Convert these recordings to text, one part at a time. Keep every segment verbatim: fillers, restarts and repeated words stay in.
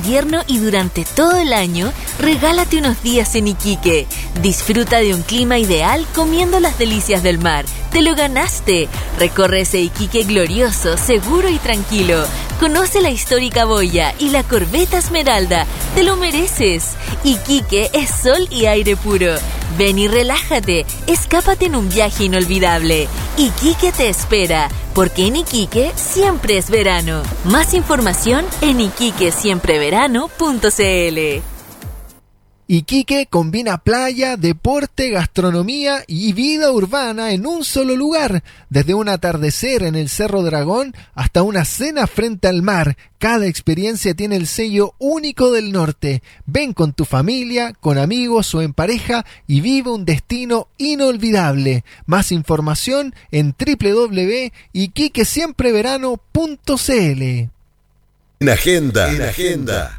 invierno y durante todo el año, regálate unos días en Iquique. Disfruta de un clima ideal comiendo las delicias del mar. ¡Te lo ganaste! Recorre ese Iquique glorioso, seguro y tranquilo. Conoce la histórica boya y la corbeta Esmeralda. ¡Te lo mereces! Iquique es sol y aire puro. Ven y relájate. Escápate en un viaje inolvidable. Iquique te espera, porque en Iquique siempre es verano. Más información en iquique siempre verano punto c l. Iquique combina playa, deporte, gastronomía y vida urbana en un solo lugar. Desde un atardecer en el Cerro Dragón hasta una cena frente al mar, cada experiencia tiene el sello único del norte. Ven con tu familia, con amigos o en pareja y vive un destino inolvidable. Más información en doble u doble u doble u punto iquique siempre verano punto c l. En agenda, en agenda.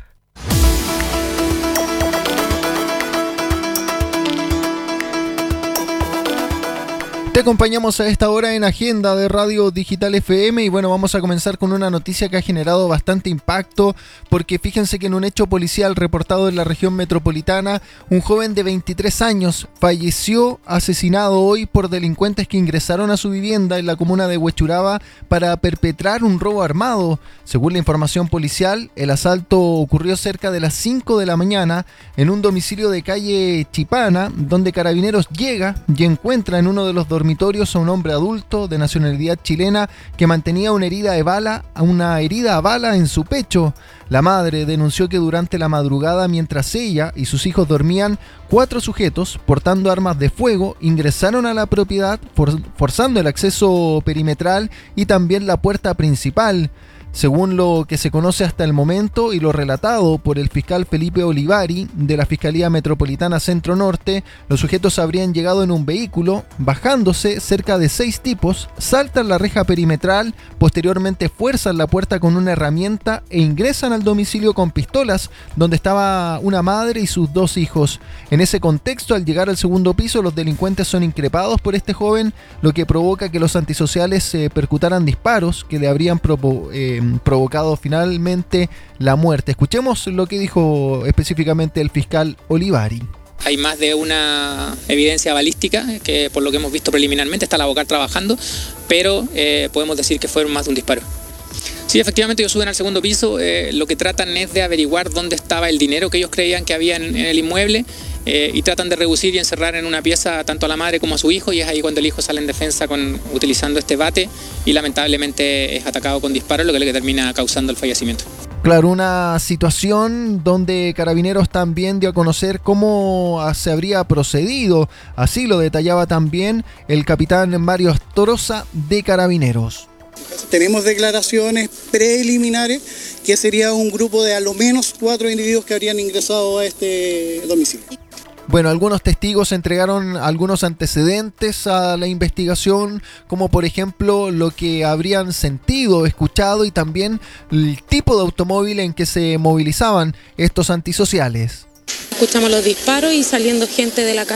Te acompañamos a esta hora en Agenda de Radio Digital F M y bueno, vamos a comenzar con una noticia que ha generado bastante impacto porque fíjense que en un hecho policial reportado en la región metropolitana, un joven de veintitrés años falleció asesinado hoy por delincuentes que ingresaron a su vivienda en la comuna de Huechuraba para perpetrar un robo armado. Según la información policial, el asalto ocurrió cerca de las cinco de la mañana en un domicilio de calle Chipana, donde Carabineros llega y encuentra en uno de los dormitorios a un hombre adulto de nacionalidad chilena que mantenía una herida de bala, una herida a bala en su pecho. La madre denunció que durante la madrugada, mientras ella y sus hijos dormían, cuatro sujetos portando armas de fuego ingresaron a la propiedad for- forzando el acceso perimetral y también la puerta principal. Según lo que se conoce hasta el momento y lo relatado por el fiscal Felipe Olivari de la Fiscalía Metropolitana Centro Norte, los sujetos habrían llegado en un vehículo, bajándose cerca de seis tipos, saltan la reja perimetral, posteriormente fuerzan la puerta con una herramienta e ingresan al domicilio con pistolas, donde estaba una madre y sus dos hijos. En ese contexto, al llegar al segundo piso, los delincuentes son increpados por este joven, lo que provoca que los antisociales eh, percutaran disparos que le habrían propo, eh, provocado finalmente la muerte. Escuchemos lo que dijo específicamente el fiscal Olivari. Hay más de una evidencia balística que, por lo que hemos visto preliminarmente, está la Bocar trabajando, pero eh, podemos decir que fueron más de un disparo. Sí, efectivamente, ellos suben al segundo piso, eh, lo que tratan es de averiguar dónde estaba el dinero que ellos creían que había en, en el inmueble eh, y tratan de reducir y encerrar en una pieza tanto a la madre como a su hijo, y es ahí cuando el hijo sale en defensa con, utilizando este bate y lamentablemente es atacado con disparos, lo que le termina causando el fallecimiento. Claro, una situación donde Carabineros también dio a conocer cómo se habría procedido. Así lo detallaba también el capitán Mario Astroza de Carabineros. Tenemos declaraciones preliminares que sería un grupo de a lo menos cuatro individuos que habrían ingresado a este domicilio. Bueno, algunos testigos entregaron algunos antecedentes a la investigación, como por ejemplo lo que habrían sentido, escuchado y también el tipo de automóvil en que se movilizaban estos antisociales. Escuchamos los disparos y saliendo gente de la casa.